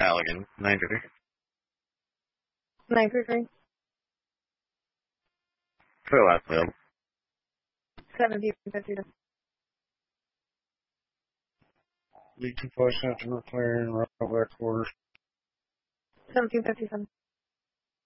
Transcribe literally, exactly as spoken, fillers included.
Halligan, nine three three. nine three three. For the last bill. seventeen fifty-seven. Lead two five cents to clearing, right back quarters. seventeen fifty-seven.